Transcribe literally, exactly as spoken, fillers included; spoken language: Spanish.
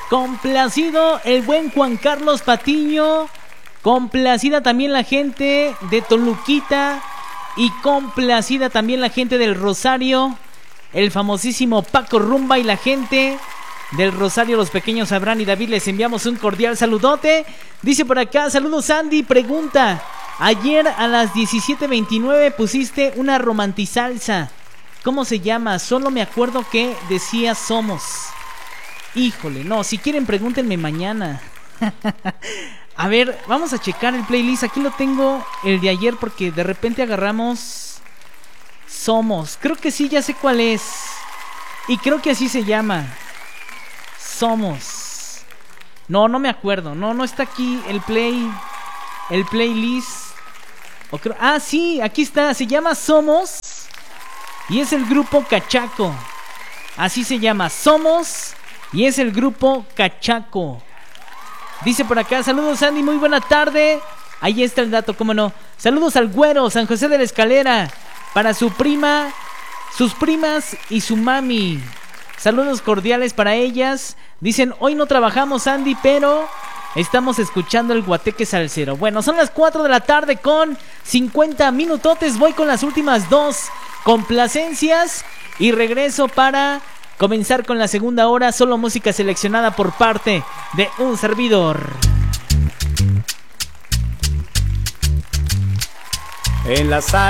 Complacido el buen Juan Carlos Patiño. Complacida también la gente de Toluquita. Y complacida también la gente del Rosario. El famosísimo Paco Rumba y la gente del Rosario, los pequeños Abraham y David, les enviamos un cordial saludote. Dice por acá, saludos Andy, pregunta: ayer a las diecisiete veintinueve pusiste una romantizalsa, ¿cómo se llama? Solo me acuerdo que decía Somos. Híjole, no, si quieren pregúntenme mañana. A ver, vamos a checar el playlist. Aquí lo tengo, el de ayer, porque de repente agarramos Somos. Creo que sí, ya sé cuál es. Y creo que así se llama, Somos. No, no me acuerdo. No, no está aquí el play, el playlist. O creo, ah, sí, aquí está. Se llama Somos y es el grupo Cachaco. Así se llama, Somos, y es el grupo Cachaco. Dice por acá, saludos Andy, muy buena tarde. Ahí está el dato, cómo no. Saludos al güero, San José de la Escalera, para su prima, sus primas y su mami. Saludos cordiales para ellas. Dicen, hoy no trabajamos Andy, pero estamos escuchando el Guateque Salsero. Bueno, son las cuatro de la tarde con cincuenta minutotes. Voy con las últimas dos complacencias y regreso para comenzar con la segunda hora. Solo música seleccionada por parte de un servidor. En la sala